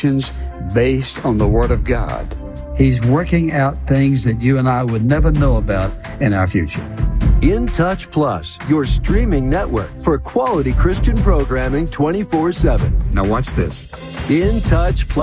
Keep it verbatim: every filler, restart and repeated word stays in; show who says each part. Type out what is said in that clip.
Speaker 1: based on the Word of God. He's working out things that you and I would never know about in our future.
Speaker 2: In Touch Plus, your streaming network for quality Christian programming twenty-four seven.
Speaker 1: Now watch this.
Speaker 2: In Touch Plus.